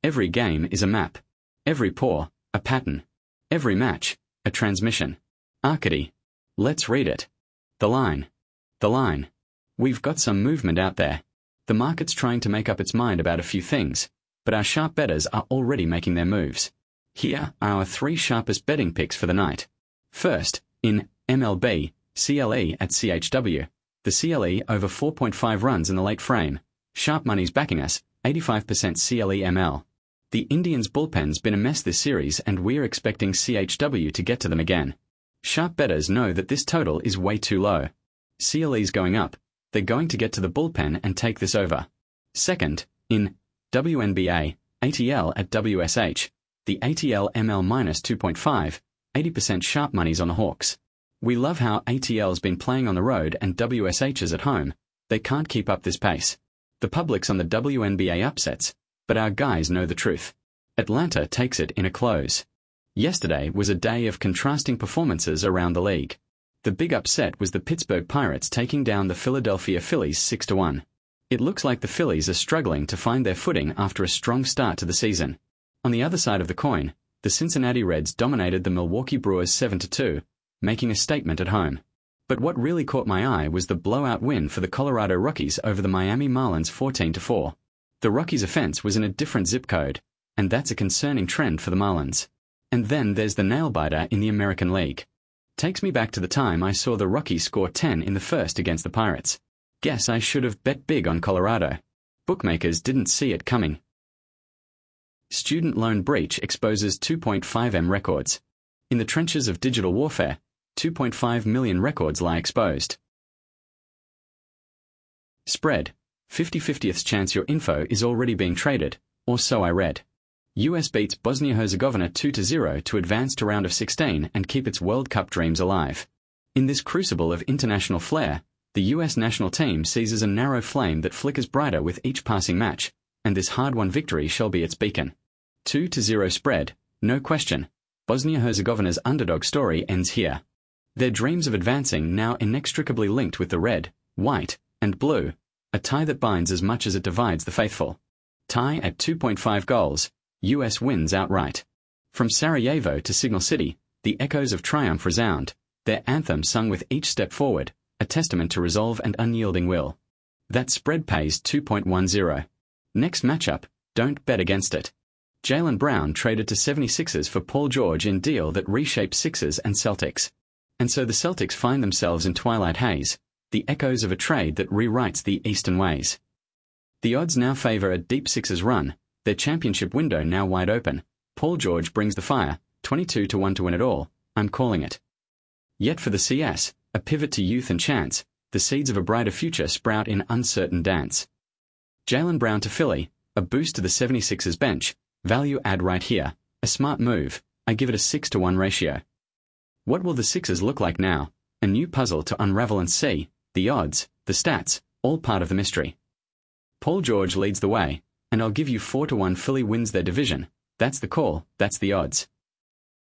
Every game is a map. Every pour, a pattern. Every match, a transmission. Arcady. Let's read it. The line. The line. We've got some movement out there. The market's trying to make up its mind about a few things, but our sharp bettors are already making their moves. Here are our 3 sharpest betting picks for the night. First, in MLB, CLE at CHW. The CLE over 4.5 runs in the late frame. Sharp money's backing us, 85% CLE ML. The Indians' bullpen's been a mess this series and we're expecting CHW to get to them again. Sharp bettors know that this total is way too low. CLE's going up. They're going to get to the bullpen and take this over. Second, in WNBA, ATL at WSH. The ATL ML minus 2.5, 80% sharp money's on the Hawks. We love how ATL's been playing on the road and WSH is at home. They can't keep up this pace. The public's on the WNBA upsets, but our guys know the truth. Atlanta takes it in a close. Yesterday was a day of contrasting performances around the league. The big upset was the Pittsburgh Pirates taking down the Philadelphia Phillies 6-1. It looks like the Phillies are struggling to find their footing after a strong start to the season. On the other side of the coin, the Cincinnati Reds dominated the Milwaukee Brewers 7-2, making a statement at home. But what really caught my eye was the blowout win for the Colorado Rockies over the Miami Marlins 14-4. The Rockies' offense was in a different zip code, and that's a concerning trend for the Marlins. And then there's the nail-biter in the American League. Takes me back to the time I saw the Rockies score 10 in the first against the Pirates. Guess I should have bet big on Colorado. Bookmakers didn't see it coming. Student loan breach exposes 2.5M records. In the trenches of digital warfare, 2.5 million records lie exposed. Spread. 50/50th chance your info is already being traded, or so I read. US beats Bosnia-Herzegovina 2-0 to advance to round of 16 and keep its World Cup dreams alive. In this crucible of international flair, the US national team seizes a narrow flame that flickers brighter with each passing match, and this hard-won victory shall be its beacon. 2-0 spread, no question. Bosnia-Herzegovina's underdog story ends here. Their dreams of advancing now inextricably linked with the red, white, and blue, a tie that binds as much as it divides the faithful. Tie at 2.5 goals, US wins outright. From Sarajevo to Signal City, the echoes of triumph resound, their anthem sung with each step forward, a testament to resolve and unyielding will. That spread pays 2.10. Next matchup, don't bet against it. Jaylen Brown traded to 76ers for Paul George in deal that reshaped Sixers and Celtics. And so the Celtics find themselves in twilight haze, the echoes of a trade that rewrites the Eastern ways. The odds now favor a deep Sixers run, their championship window now wide open. Paul George brings the fire, 22-1 to win it all. I'm calling it. Yet for the CS, a pivot to youth and chance, the seeds of a brighter future sprout in uncertain dance. Jaylen Brown to Philly, a boost to the 76ers bench, value add right here, a smart move, I give it a 6-1 ratio. What will the Sixers look like now? A new puzzle to unravel and see, the odds, the stats, all part of the mystery. Paul George leads the way, and I'll give you 4-1 Philly wins their division. That's the call, that's the odds.